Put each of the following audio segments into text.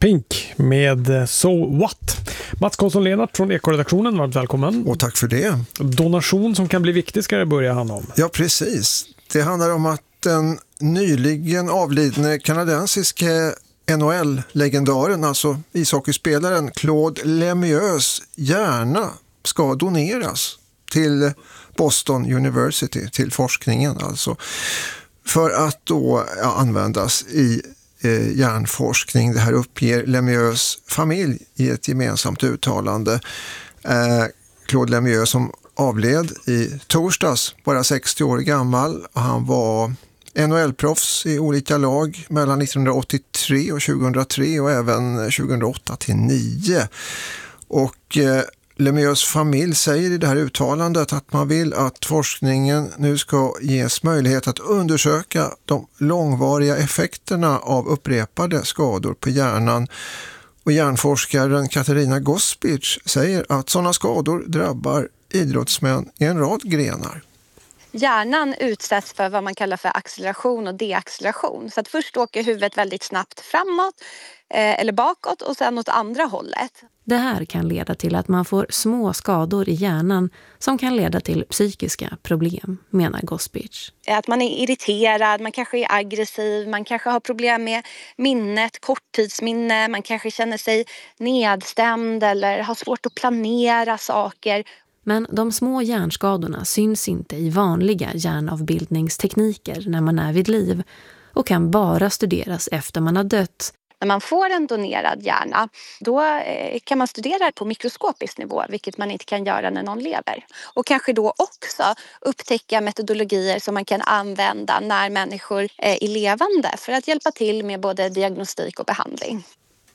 Pink med So What. Mats Karlsson-Lennart från Ekoredaktionen, varmt välkommen. Och tack för det. Donation som kan bli viktig ska det börja handla om. Ja, precis. Det handlar om att den nyligen avlidne kanadensiske NHL-legendaren, alltså ishockeyspelaren Claude Lemieux hjärna ska doneras till Boston University, till forskningen alltså, för att då användas i hjärnforskning. Det här uppger Lemieux familj i ett gemensamt uttalande. Claude Lemieux som avled i torsdags, bara 60 år gammal. Han var NHL-proffs i olika lag mellan 1983 och 2003 och även 2008 till 2009. Och Lemieux familj säger i det här uttalandet att man vill att forskningen nu ska ges möjlighet att undersöka de långvariga effekterna av upprepade skador på hjärnan. Och hjärnforskaren Katarina Gospic säger att sådana skador drabbar idrottsmän i en rad grenar. Hjärnan utsätts för vad man kallar för acceleration och deacceleration. Så att först åker huvudet väldigt snabbt framåt eller bakåt och sen åt andra hållet. Det här kan leda till att man får små skador i hjärnan som kan leda till psykiska problem, menar Gospic. Att man är irriterad, man kanske är aggressiv, man kanske har problem med minnet, korttidsminne, man kanske känner sig nedstämd eller har svårt att planera saker. Men de små hjärnskadorna syns inte i vanliga hjärnavbildningstekniker när man är vid liv och kan bara studeras efter man har dött. När man får en donerad hjärna, då kan man studera på mikroskopisk nivå, vilket man inte kan göra när någon lever. Och kanske då också upptäcka metodologier som man kan använda när människor är levande för att hjälpa till med både diagnostik och behandling.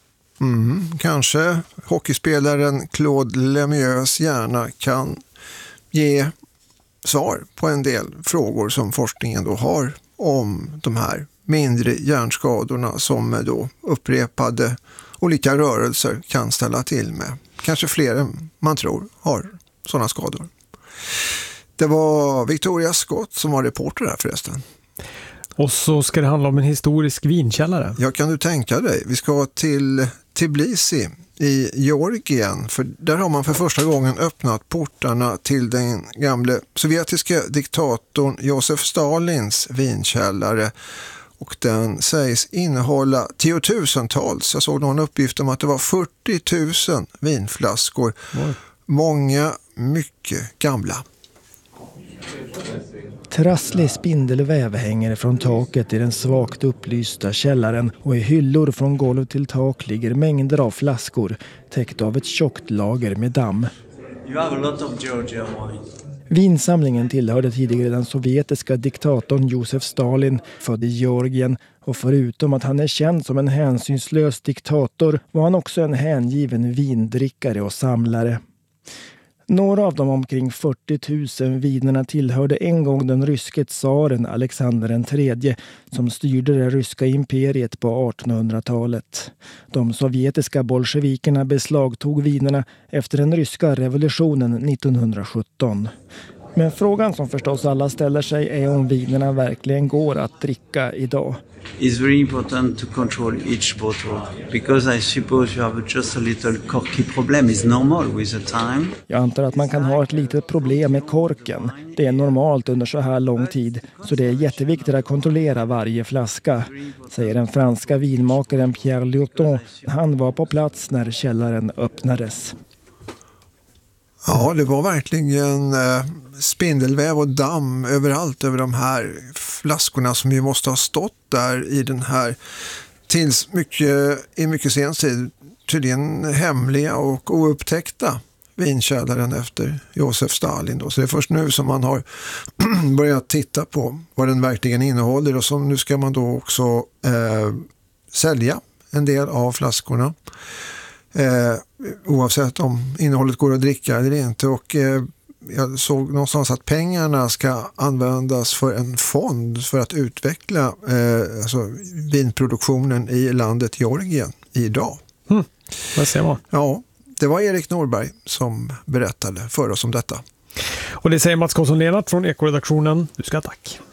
Kanske hockeyspelaren Claude Lemieux hjärna kan ge svar på en del frågor som forskningen då har om de här mindre hjärnskadorna som då upprepade olika rörelser kan ställa till med. Kanske fler än man tror har sådana skador. Det var Victoria Scott som var reporter här förresten. Och så ska det handla om en historisk vinkällare. Ja, kan du tänka dig. Vi ska till Tbilisi i Georgien, för där har man för första gången öppnat portarna till den gamle sovjetiska diktatorn Josef Stalins vinkällare. Och den sägs innehålla tiotusentals. Jag såg någon uppgift om att det var 40 000 vinflaskor. Många mycket gamla. Trasslig spindelväv hänger från taket i den svagt upplysta källaren och i hyllor från golv till tak ligger mängder av flaskor täckt av ett tjockt lager med damm. Vinsamlingen tillhörde tidigare den sovjetiska diktatorn Josef Stalin, född i Georgien, och förutom att han är känd som en hänsynslös diktator var han också en hängiven vindrickare och samlare. Några av de omkring 40 000 vinerna tillhörde en gång den ryske tsaren Alexander III som styrde det ryska imperiet på 1800-talet. De sovjetiska bolsjevikerna beslagtog vinerna efter den ryska revolutionen 1917. Men frågan som förstås alla ställer sig är om vinerna verkligen går att dricka idag. It's very important to control each bottle because I suppose you have just a little corky problem. It's normal with the time. Jag antar att man kan ha ett litet problem med korken. Det är normalt under så här lång tid, så det är jätteviktigt att kontrollera varje flaska, säger den franska vinmakaren Pierre Lioton. Han var på plats när källaren öppnades. Ja, det var verkligen spindelväv och damm överallt över de här flaskorna som ju måste ha stått där i den här tills i mycket sen tid tydligen hemliga och oupptäckta vinkällaren efter Josef Stalin då. Så det är först nu som man har börjat titta på vad den verkligen innehåller och så nu ska man då också sälja en del av flaskorna. Oavsett om innehållet går att dricka eller inte, och jag såg någonstans att pengarna ska användas för en fond för att utveckla alltså vinproduktionen i landet Georgien idag. Vad ser man? Ja, det var Erik Norberg som berättade för oss om detta. Och det säger Mats Karlsson-Lennart från Ekoredaktionen. Du ska tack.